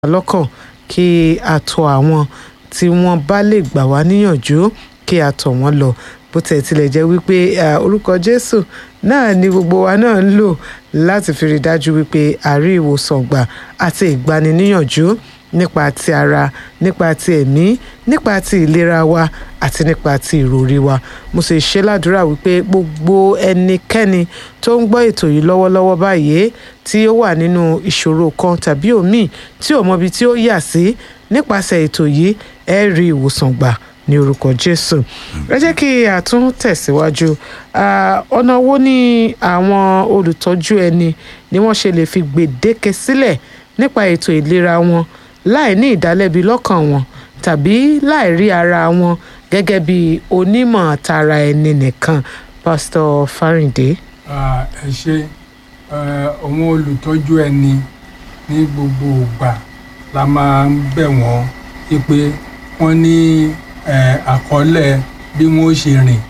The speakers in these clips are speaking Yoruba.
lọ́kàn kí a tọ̀ àwọn tí wọ́n bá lè gbà wá níyànjú kí a tọ̀ wọ́n lọ bó tilẹ̀ jẹ́ wípé orúkọ Jésù náà ni gbogbo wa náà ń lò láti fi rí dájú wípé a rí ìwòsàn gbà àti ìgbaniníyànjú nípa ti ara, nípa ti ẹ̀mí, nípa ti ìlera wa àti nípa ti ìròrí wa. Mo sì ṣe ládùúrà wípé gbogbo ẹnikẹ́ni tó ń gbọ́ ètò yìí lọ́wọ́lọ́wọ́ báyìí tí ó wà nínú ìṣòro kan tàbí òmíì tí ò mọbi tí ó yà sí nípasẹ̀ ètò yìí ẹ rí ìwòsàn gbà ní orúkọ Jésù. Ẹ jẹ́ kí a tún tẹ̀síwájú. Ọ̀nà wo ni àwọn olùtọ́jú ẹni ni wọ́n ṣe lè fi gbèdéke sílẹ̀ nípa ètò ìlera wọn láì ní ìdálẹ́bi lọ́kàn wọn tàbí láì rí ara wọn gẹ́gẹ́ bí onímọ̀ tara ẹni nìkan? Pastor Fáríndé. Ẹ ṣé. Àwọn olùtọ́jú ẹni ní gbogbo ìgbà la máa ń bẹ̀ wọ́n pé wọ́n ní àkọọ́lẹ̀ bí wọ́n ṣe rìn,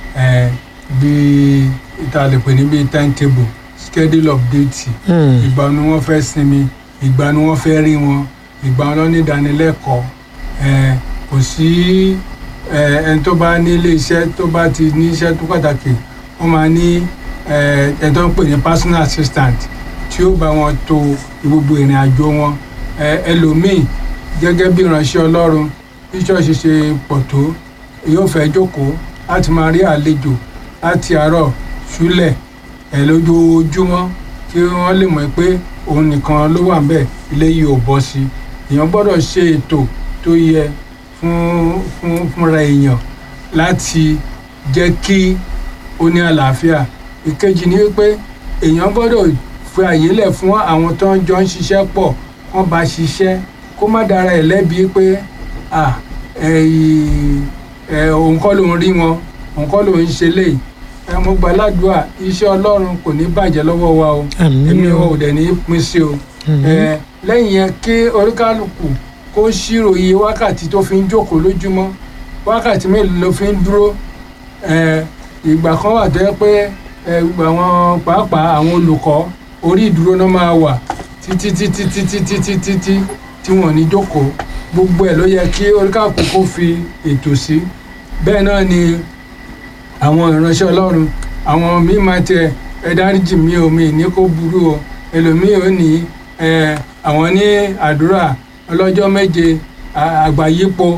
bí ìtàlẹ̀pẹ̀ níbi timetable, schedule of duty, ìgbà ni wọ́n fẹ́ sinmi, ìgbà ni wọ́n fẹ́ rí wọn, ìgbà wọn lọ ní ìdánilẹ́kọ̀ọ́. Kò sí ẹni tó bá ní ilé iṣẹ́ tó bá ti ní iṣẹ́ tó pàtàkì wọ́n máa ní ẹni tó ń pè ní personal assistant tí ó bá wọn tò gbogbo ìrìn àjò wọn. Ẹlòmíì gẹ́gẹ́ bí ìránṣẹ́ Ọlọ́run bí ṣọ́ọ̀ṣì ṣe pọ̀ tó yóò fẹ́ jókòó láti máa rí àlejò láti àárọ̀ ṣúlẹ̀ lójoojúmọ́ kí wọ́n lè mọ̀ pé òun nìkan ló wà ńbẹ̀, ilé yìí ò bọ́ sí. Èèyàn gbọ́dọ̀ ṣe ètò tó yẹ fúnra èèyàn láti jẹ́ kí ó ní àlàáfíà. Ìkejì ni wípé èèyàn gbọ́dọ̀ fi àyè lẹ̀ fún àwọn tó ń jọ ń ṣiṣẹ́ pọ̀ wọ́n bá ṣiṣẹ́ kó má dára ẹ̀ lẹ́bi pé òun kọ́ ló ń rí wọn, òun kọ́ ló ń ṣe léyìí. Mo gbà ládùúrà iṣẹ́ Ọlọ́run kò ní bàjẹ́ lọ́wọ́ wa o, èmi ò dẹ̀ ní pín sí o. Lẹ́yìn yẹn kí oríkálùkù kó ṣírò iye wákàtí tó fi ń jókòó lójúmọ́, wákàtí mélòó ló fi ń dúró. Ìgbà kan wà tó yẹ pé àwọn pàápàá àwọn olùkọ́ orí ìdúró náà máa wà títí tí wọ́n ní jókòó. Gbogbo ẹ̀ ló yẹ kí oríkálùkù kó fi ètò sí. Bẹ́ẹ̀ náà ni àwọn ìránṣẹ́ Ọlọ́run, àwọn míì máa tẹ ẹ dáríjì mí o, mi ní kó burú o. Ẹlòmíì ò ní àwọn ní àdúrà ọlọ́jọ́ méje àgbáyípo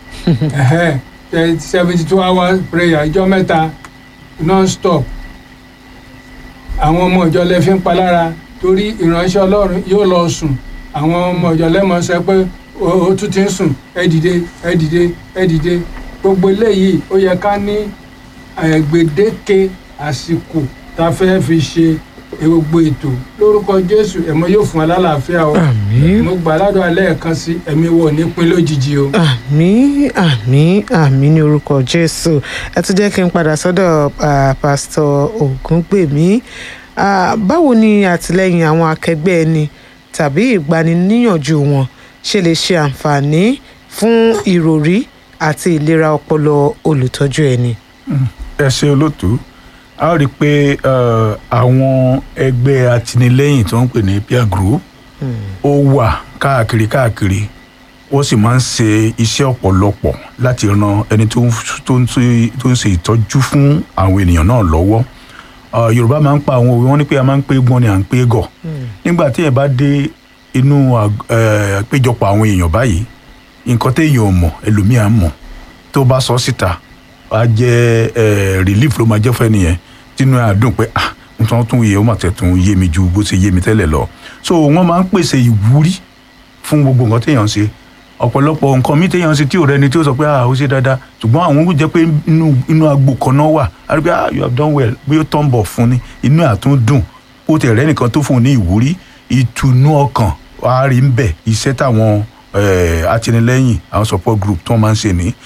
72 hours prayer ọjọ́ mẹ́ta non-stop. Àwọn ọmọ ìjọ lẹ fi ń palára torí ìránṣẹ́ Ọlọ́run yóò lọ sùn, àwọn ọmọ ìjọ lẹ́mọ̀ sọ pé ó tún ti ń sùn, ẹ dìde ẹ dìde ẹ dìde. Gbogbo eléyìí ó yẹ ká ní gbèdéke àsìkò tá a fẹ́ fi ṣe gbogbo ètò. Lórúkọ Jésù ẹ̀mọ́ yóò fún wa lálàáfíà o. Àmín. Mo gbà ládùn alẹ́ ẹ̀kan sí ẹ̀mí wọ̀ ní pín lójijì o. Àmín àmín àmín ní orúkọ Jésù. Ẹ tún jẹ́ kí n padà sọ́dọ̀ Pastor Ògúngbèmí. Báwo ni àtìlẹ́yìn àwọn akẹgbẹ́ ẹni tàbí ìgbaniníyànjú wọn ṣe lè ṣe àǹfààní fún ìròrí àti ìlera ọpọlọ olùtọ́jú ẹni? Ẹ ṣé olóòtú. A rí i pé àwọn ẹgbẹ́ àtìlẹ́yìn tó ń pè ní peer group ó wà káàkiri ó sì máa ń ṣe iṣẹ́ ọ̀pọ̀lọpọ̀ láti ran ẹni tó ń ṣe ìtọ́jú fún àwọn ènìyàn náà lọ́wọ́. Yorùbá máa ń pa àwọn òwe wọn ní pé a máa ń pé gbọ́n ni à ń pé gọ̀. Nígbà tí ẹ bá dé inú péjọpọ̀ àwọn èèyàn báyìí, nǹkan téèyàn ò mọ̀ ẹlòmíà mọ̀, tó bá sọ síta a jẹ́ relief ló máa jẹ́ fún ẹnìyẹn tínú ẹ̀ á dùn pé nǹkan tún yẹ ó máa tẹ̀tún yé mi ju bó ṣe yé mi tẹ́lẹ̀ lọ. So wọ́n máa ń pèsè ìwúrí fún gbogbo nǹkan téèyàn ṣe. Ọ̀pọ̀lọpọ̀ nǹkan mi téèyàn ṣe tí ò rẹni tí ó sọ pé ó ṣe dáadáa, ṣùgbọ́n àwọn ó jẹ́ pé inú agbo kan náà wà á rí pé you have done well, bí ó tán bọ̀ fún ni inú ẹ̀ á tún dùn. Ó tẹ̀ rẹ́ nìkan tó fún un ní ìwúrí, ìtùnú ọkàn á rí ń bẹ̀. Iṣẹ́ táwọn àtìlẹ́yìn àwọn support group tó máa ń ṣe ní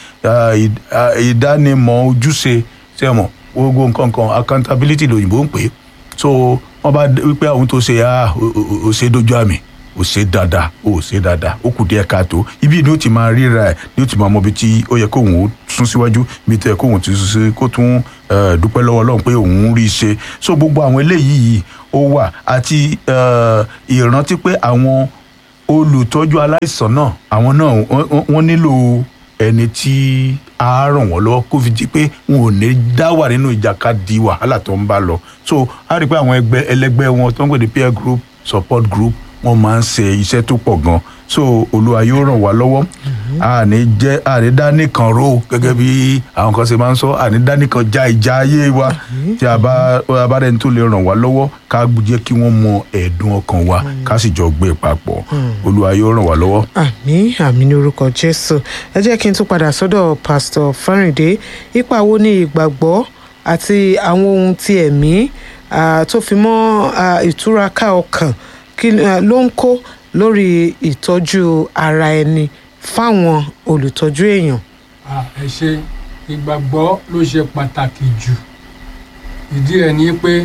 ìdánimọ̀ ojúṣe sẹ́mọ̀ gbogbo nǹkan accountability lòyìnbó ń pè. So wọ́n bá wípé àwọn tó ṣe ó ṣe dójú àmì, ó ṣe dáadáa ó kù díẹ̀ káàtó. Ibi ni ó ti máa ríra ẹ̀ ni ó ti máa mọ ibi tí ó yẹ kóun ó sún síwájú, ibi tí ó yẹ kóun ti sún sí kó tún dúpẹ́ lọ́wọ́ Ọlọ́run pé òun rí i ṣe. So gbogbo àwọn eléyìí ó wà àti ìrántí pé àwọn olùtọ́jú aláìsàn náà àwọn náà wọ́n nílò ẹni tí a ràn wọ́n lọ́wọ́ kó fi di pé wọn ò ní dá wà nínú ìjàkadì wàhálà tó ń bá lọ so a rí i pé àwọn ẹlẹgbẹ́ wọn tó ń pè ní peer group support group wọ́n máa ń ṣe iṣẹ́ tó pọ̀ gan so Olúwa yóò ràn wá lọ́wọ́ àní dánìkan ró gẹ́gẹ́ bí àwọn kan ṣe máa ń sọ àní dánìkan já ìjà ayé wa tí a bá rẹni tó lè ràn wá lọ́wọ́ ká jẹ́ kí wọ́n mọ ẹ̀dùn ọkàn wa ká sì jọ gbé papọ̀ Olúwa yóò ràn wá lọ́wọ́. àmín ní orúkọ Jésù. Ẹ jẹ́ kí n tún padà sọ́dọ̀ Pastor Fáríndé. Ipa wo ni ìgbàgbọ́ àti àwọn ohun ti ẹ̀mí tó fi mọ́ ìtúraká ọkàn ló ń kó lórí ìtọ́jú ara ẹni fáwọn olùtọ́jú èèyàn? Ẹ ṣe ìgbàgbọ́ ló ṣe pàtàkì jù. Ìdí ẹ̀ ni pé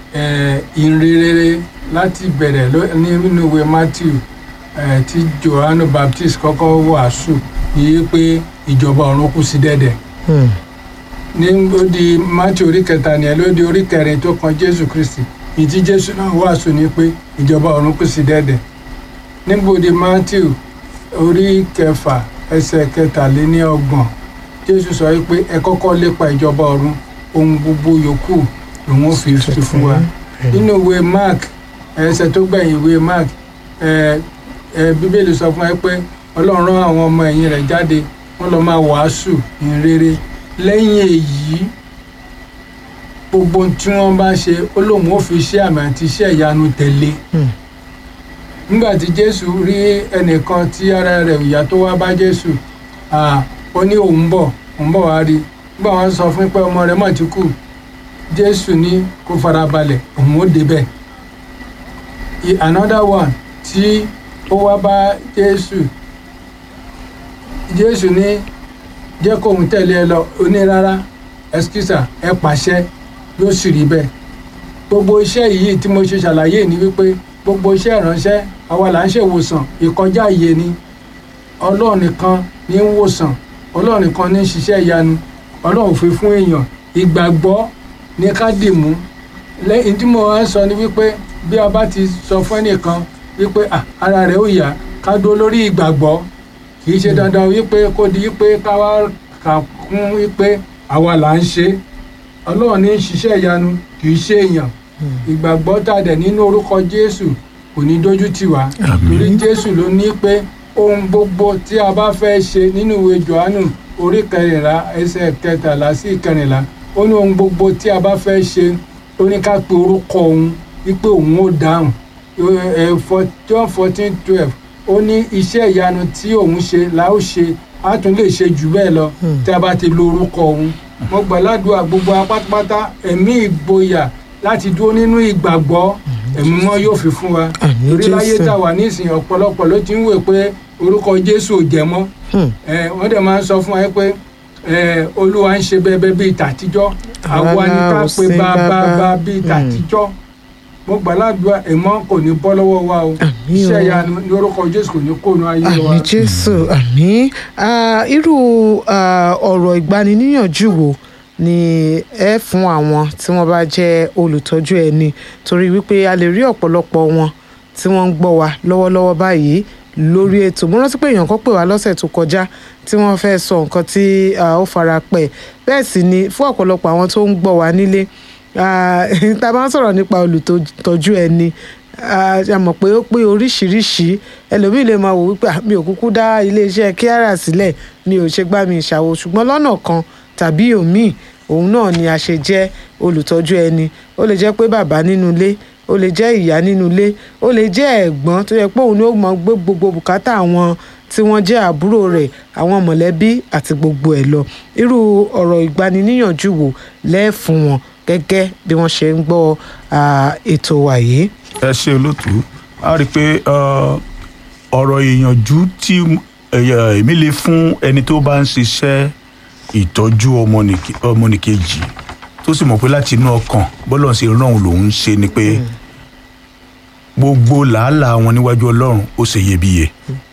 ìrere láti bẹ̀rẹ̀ nínú ìwé Matthew tí Jòhánù Baptist kọ́kọ́ wàásù ní pé ìjọba ọ̀run kù sí dẹ̀dẹ̀. Ní ó di Matthew orí kẹta ni ẹ ló di orí kẹrin tó kan Jésù Kristi ìtí Jésù náà wàásù ní pé ìjọba ọ̀run kù sí dẹ̀dẹ̀. Níbo di Matthew orí kẹfà ẹsẹ̀ 23 Jésù sọ pé ẹ kọ́kọ́ lépa ìjọba ọ̀run ohun gbogbo yòókù lòun ó fi fún wa. Nínú ìwé Mark ẹsẹ̀ tó gbẹ̀yìn ìwé Mark Bíbélì sọ fún ẹ pé Ọlọ́run rán àwọn ọmọ ẹ̀yìn rẹ̀ jáde wọ́n lọ máa wàásù ìhìnrere. Lẹ́yìn èyí gbogbo tí wọ́n bá ṣe ó lóun ó fi iṣẹ́ àmì àti iṣẹ́ ìyanu tẹ̀lé. Nígbà tí Jésù rí ẹnìkan tí ara rẹ̀ ìyá tó wá bá Jésù ó ní òun bọ̀ wá rí. Nígbà wọ́n sọ fún pé ọmọ rẹ̀ mà ti kú Jésù ní kó farabalẹ̀ òun ó débẹ̀. Another one tí ó wá bá Jésù ní jẹ́ kóun tẹ̀lé ẹ lọ ó ní rárá ẹskísà ẹ pàṣẹ ló sì rí bẹ́ẹ̀. Gbogbo iṣẹ́ yìí tí mo ṣe ṣàlàyé ni wípé gbogbo iṣẹ́ ìránṣẹ́ àwa là ń ṣèwòsàn ìkọjá ìyè ni. Ọlọ́run nìkan ní ń wòsàn Ọlọ́run nìkan ní ń ṣiṣẹ́ ìyanu Ọlọ́run fi fún èèyàn. Ìgbàgbọ́ ní ká dìmú. Lẹ́yìn tí mo wá ń sọ ni wípé bí a bá ti sọ fún ẹnìkan wípé ara rẹ̀ ó yá ká dúró lórí ìgbàgbọ́ kì í ṣe dandan wípé kó di wípé ká wá kà kún wípé àwa là ń ṣe. Ọlọ́run ní ń ṣiṣẹ́ ìyanu kì í ṣe èèyàn. Ìgbàgbọ́ tàdẹ̀ nínú orúkọ Jésù kò ní dójú tì wá. Torí Jésù ló ní pé ohun gbogbo tí a bá fẹ́ ṣe nínú ìwé Jòhánù orí 14 ẹsẹ̀ 13 sí 14 ó ní ohun gbogbo tí a bá fẹ́ ṣe ó ní ká pe orúkọ òun wípé òun ó dáhùn. John 14:12 ó ní iṣẹ́ ìyanu tí òun ṣe la ó ṣe á tún lè ṣe jù bẹ́ẹ̀ lọ tí a bá ti lo orúkọ òun. Mo gbàládùá gbogbo apátápátá ẹ̀mí ìgboyà láti dúró nínú ìgbàgbọ́ ẹ̀mí mọ́ yóò fi fún wa. Torí láyé tá wà nísìnyí ọ̀pọ̀lọpọ̀ ló ti ń wè pé orúkọ Jésù ò jẹ́ mọ́. Wọ́n dẹ̀ máa ń sọ fún wa pé Olúwa ń ṣe bẹ́ẹ̀ bíi tàtijọ́ àwa ni ká pe bàbá bíi tàtijọ́. Mo gbàládùá ẹ̀mọ́ kò ní bọ́ lọ́wọ́ wa o. Iṣẹ́ ìyanu ní orúkọ Jésù kò ní kónú ayé wa. Àmín Jésù àmín. Irú ọ̀rọ̀ ìgbaniníyànjú wo ni ẹ fún àwọn tí wọ́n bá jẹ́ olùtọ́jú ẹni? Torí wípé a lè rí ọ̀pọ̀lọpọ̀ wọn tí wọ́n ń gbọ́ wa lọ́wọ́lọ́wọ́ báyìí lórí ètò. Mo rántí pé èèyàn kan pè wá lọ́sẹ̀ tó kọjá tí wọ́n fẹ́ sọ nǹkan tí ó fara pẹ́. Bẹ́ẹ̀ sì ni fún ọ̀pọ̀lọpọ̀ àwọn tó ń gbọ́ wa nílé tá a bá ń sọ̀rọ̀ nípa olùtọ́jú ẹni a mọ̀ pé ó pé oríṣiríṣi. Ẹlòmíì lè máa wò wípé mi ò kúkú dá iléeṣẹ́ kíárà sílẹ̀ mi ò ṣe gbá mi ìṣàwò ṣùgbọ́n lọ́nà kan tàbí òmíì òun náà ni a ṣe jẹ́ olùtọ́jú ẹni. Ó lè jẹ́ pé bàbá nínú ilé ó lè jẹ́ ìyá nínú ilé ó lè jẹ́ ẹ̀gbọ́n tó yẹ pé òun ni ó mọ gbé gbogbo bùkátà àwọn tí wọ́n jẹ́ àbúrò rẹ̀ àwọn mọ̀lẹ́bí àti gbogbo ẹ̀ lọ. Irú ọ̀rọ̀ ìgbaniníyànjú wo lẹ́ fún wọn gẹ́gẹ́ bí wọ́n ṣe ń gbọ́ ètò wa yìí? Ẹ ṣe olóòtú a rí i pé ọ̀rọ̀ ìyànjú tí èmi lè fún ẹni tó bá ń ṣiṣẹ́ ìtọ́jú ọmọnìkejì tó sì mọ̀ pé láti inú ọkàn bọ́lọ̀ ṣe rán òun lòún ṣe ni pé gbogbo làálàá wọn níwájú Ọlọ́run ó ṣe iyebíye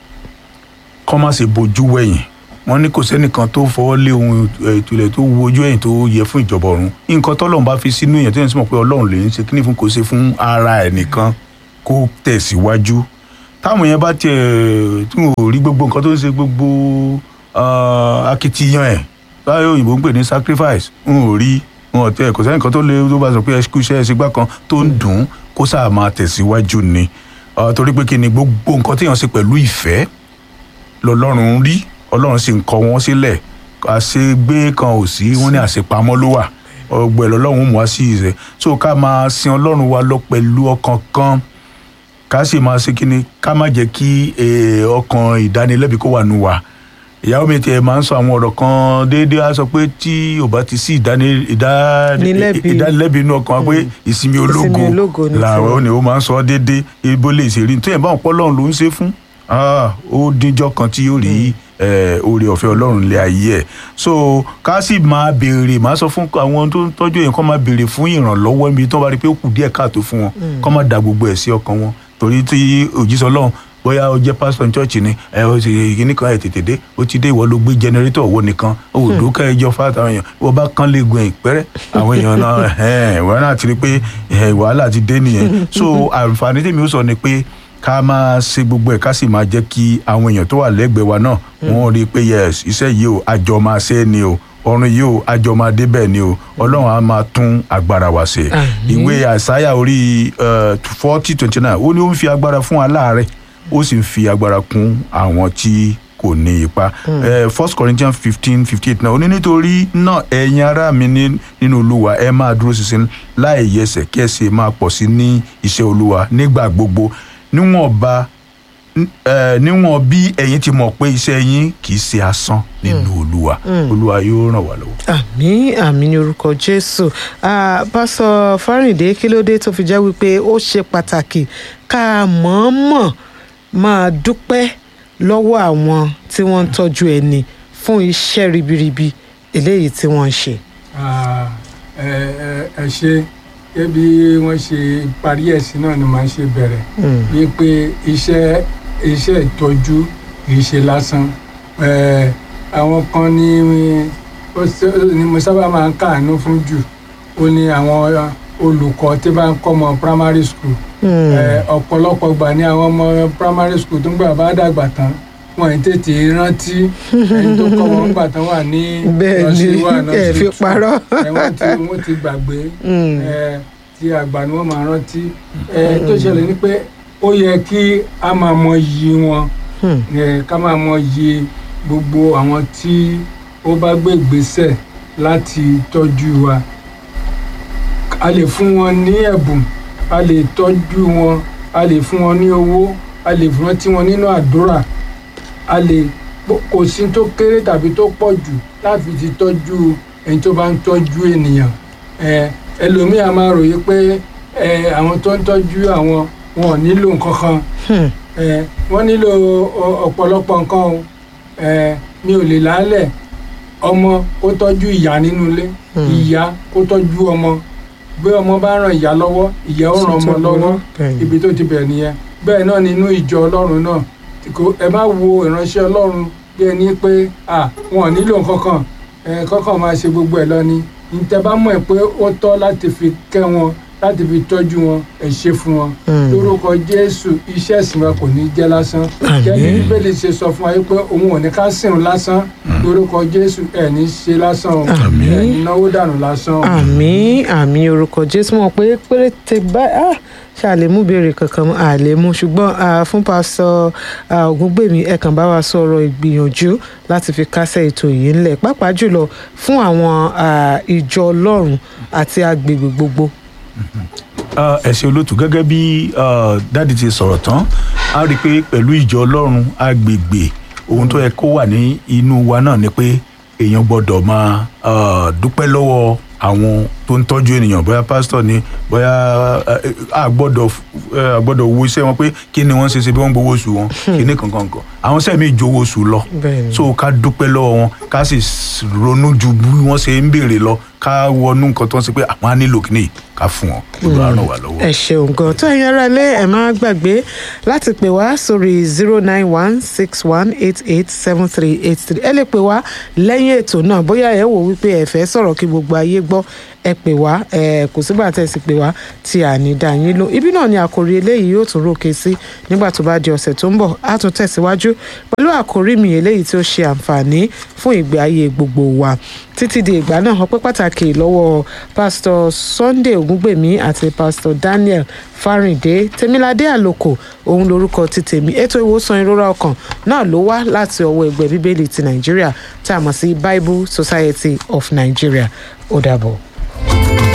kọ́ má ṣe bojú wẹ̀yìn. Wọ́n ní kò sẹ́nìkan tó fọwọ́ lé ohun ìtúlẹ̀ tó wo ojú ẹ̀yìn tó yẹ fún ìjọba ọ̀run. Nǹkan tọ́lọ́run bá fi sínú èèyàn tó yẹn sì mọ̀ pé Ọlọ́run lè ń ṣe kíní fún kò ṣe fún ara ẹ̀ nìkan kó tẹ̀síwájú. táwọn yẹn bá tiẹ̀ tí wọn ò rí gbogbo nǹkan tó ń ṣe gbogbo akitiyan ẹ̀ báyọ̀ òyìnbó ń pè ní sacrifice wọn ò rí wọn ò tẹ kò sẹ́yìn kan tó lè tó bá sọ pé ẹṣin iṣẹ́ ẹṣin kan tó ń dùn kó sáà máa tẹ̀síwájú ni torí pé kí ni gbogbo nǹkan téèyàn ṣe pẹ̀lú ìfẹ́ lọ́lọ́run rí ọlọ́run sì ń kọ wọ́n sílẹ̀ àṣegbé kan ò sí wọ́n ní àṣepamọ́ ló wà ọgbẹ́ lọ́lọ́run mú wá sí ìṣẹ́ so ká máa sin ọlọ́run wa lọ pẹ̀lú ọkàn kan ká sì máa ṣe kí ni ká má jẹ́ kí ọkàn ìdánilẹ́bi kó wà nù wá ìyàwó mi tiẹ̀ máa ń sọ àwọn ọ̀rọ̀ kan déédéé á sọ pé tí ò bá ti sí ìdánilẹ́bi inú ọkàn wa pé ìsinmi ológo làwọn ni ó máa ń sọ déédéé ibo lè ṣe rí tó yẹn báwọn pọ́lọ́run ló ń ṣe fún ó díjọ́ kan tí yóò rí oore ọ̀fẹ́ ọlọ́run lé ayé ẹ̀ so ká sì máa béèrè máa sọ fún àwọn tó ń tọ́jú yẹn kó máa béèrè fún ìrànlọ́wọ́ níbi tó bá rí pé ó kù díẹ̀ káàtó fún wọn kó máa da gbogbo ẹ̀ sí ọkàn wọn torí tí òjíṣẹ́ ọlọ́run bóyá o jẹ́ pastor ní church ni o ti kíní kan ẹ̀ tètè dé o ti dé ìwọ ló gbé generator owó nìkan o ò dúkẹ́ ẹjọ́ fáta àwọn èèyàn ìwọ bá kán lè gun ìpẹ́rẹ́ àwọn èèyàn náà ìwọ náà ti rí pé wàhálà ti dé nìyẹn so àǹfààní tèmi ó sọ ni pé ká máa ṣe gbogbo ẹ̀ ká sì máa jẹ́ kí àwọn èèyàn tó wà lẹ́gbẹ̀ẹ́ wa náà wọ́n rí i pé yes iṣẹ́ yìí o àjọ máa ṣe é ni o ọ̀run yìí o àjọ máa débẹ̀ ni o ọlọ́run á máa tún agbára wa ṣe. ìwé àìsáyà orí 40:29 ó ní ó ń fi agbára fún aláàárẹ̀ ó sì ń fi agbára kún àwọn tí kò ní ipa. 1 Corinthians 15:58 náà ó ní nítorí náà ẹ̀yin ará mi nínú olúwa ẹ máa dúró ṣinṣin láì yẹsẹ̀ kí ẹ sì máa pọ̀ sí ní iṣẹ́ olúwa nígbà gbogbo níwọ̀n bí ẹ̀yin ti mọ̀ pé iṣẹ́ yín kì í ṣe asán nínú olúwa olúwa yóò ràn wá lọ́wọ́. àmín ní orúkọ jésù. pásọ Fáríndé kí ló dé tó fi jẹ́ wípé ó ṣe pàtàkì ká mọ̀ọ́mọ̀ máa dúpẹ́ lọ́wọ́ àwọn tí wọ́n ń tọ́jú ẹni fún iṣẹ́ ribiribi eléyìí tí wọ́n ń ṣe. ẹ ṣe bí wọ́n ṣe parí ẹ̀sìn náà ni màá ṣe bẹ̀rẹ̀ wípé iṣẹ́ ìtọ́jú kìí ṣe lásán àwọn kan ni mo sábà máa ń káàánú fún jù ó ní àwọn olùkọ́ tí bá ń kọ́ ọmọ primary school ọ̀pọ̀lọpọ̀ gbà ní àwọn ọmọ primary school tó ń gbà bá dàgbà tán wọn ì tètè rántí ẹni tó kọ́ wọn gbà tán wà ní nọ́ọ̀sì wọ́n ti gbàgbé tí àgbà ni wọ́n máa rántí tó ṣẹlẹ̀ ni pé ó yẹ kí a máa mọ iyì wọn ká máa mọ iyì gbogbo àwọn tí ó bá gbé ìgbésẹ̀ láti tọ́jú wa a lè fún wọn ní ẹ̀bùn a lè tọ́jú wọn a lè fún wọn ní owó a lè rántí wọn nínú àdúrà a lè kò sí tó kéré tàbí tó pọ̀ jù láti ti tọ́jú ẹni tó bá ń tọ́jú ènìyàn ẹlòmíì a máa ròyìn pé àwọn tó ń tọ́jú àwọn wọn ò nílò nǹkan kan wọ́n nílò ọ̀pọ̀lọpọ̀ nǹkan o mi ò lè lálẹ̀ ọmọ kó tọ́jú ìyá nínú ilé ìyá kó tọ́jú ọmọ bí ọmọ bá ràn ìyá lọ́wọ́ ìyá ó ràn ọmọ lọ́wọ́ ibi tó ti bẹ̀rẹ̀ nìyẹn bẹ́ẹ̀ náà nínú ìjọ ọlọ́run náà ẹ má wo ìránṣẹ́ ọlọ́run bí ẹni pé wọn ò nílò nǹkan kan kọ́kàn máa ṣe gbogbo ẹ̀ lọ ni ntẹ bá mọ̀ ẹ́ pé ó tọ́ láti fi kẹ́ wọn láti fi tọ́jú wọn ẹ ṣe fún wọn lórúkọ jésù iṣẹ́ ìsìn wa kò ní jẹ́ lásán kẹ́ni bíbélì ṣe sọ fún wa pé òun ò ní ká sìn lásán lórúkọ jésù ẹ̀ ní ṣe lásán o ẹ̀ ní náwó dànù lásán o. àmín orúkọ jésù mọ̀ pé péréte báyìí ṣàlèmú béèrè kankan àlèmú ṣùgbọ́n fún pásọ Ògúngbèmí ẹ kàn bá wa sọ̀rọ̀ ìgbìyànjú láti fi kásẹ̀ ètò yìí ńlẹ̀ pàápàá jùlọ fún àwọn ìjọ ọlọ́run àti agbègbè gbogbo. ẹ ṣé olóòtú gẹ́gẹ́ bí dáàdi ti sọ̀rọ̀ tán a rí i pé pẹ̀lú ìjọ ọlọ́run agbègbè ohun tó yẹ kó wà ní inú wa náà ni pé èèyàn gbọ́dọ̀ máa dúpẹ́ lọ́wọ́ àwọn tó ń tọ́jú ènìyàn bóyá pásítọ̀ ni bóyá a gbọ́dọ̀ wo iṣẹ́ wọn pé kí ni wọ́n ṣe bí wọ́n gbowó oṣù wọn kí ni kankan àwọn iṣẹ́ mi jowó oṣù lọ so ká dúpẹ́ lọ́wọ́ wọn ká sì ronú ju bí wọ́n ṣe ń béèrè lọ ká wọnú nǹkan tó ń ṣe pé àwọn á nílò kí ni ká fún wọn gbogbo àrùn wà lọ́wọ́. ẹ ṣeun gan tó ẹ̀yin ará ilé ẹ má gbàgbé láti pè wá sórí 09161887383 ẹ lè pè wá lẹ́yìn ètò náà bóyá ẹ wò wípé ẹ fẹ́ sọ̀rọ̀ kí gbogbo ayé gbọ́ ẹ pè wá kò sígbà tẹ́ ẹ sì pè wá tí a ní dá yín lò. Ibi náà ni àkòrí eléyìí yóò tún rókè sí nígbà tó bá di ọ̀sẹ̀ tó ń bọ̀. A tún tẹ̀síwájú pẹ̀lú àkòrí mi eléyìí tí ó ṣe àǹfààní fún ìgbé ayé gbogbo wa. Títí di ìgbà náà, ọpẹ́ pàtàkì lọ́wọ́ pásítọ̀ Sunday Ògúngbèmí àti pásítọ̀ Daniel Fáríndé. Tèmiládé Àlòkò òun lorúkọ ti tèmi. Ètò ìwòsàn ìrora ọkàn náà ló wá láti ọwọ́ ẹgbẹ́ bíbélì ti Nàìjíríà tá a mọ̀ sí Bible Society of Nigeria. Ó dàbọ̀.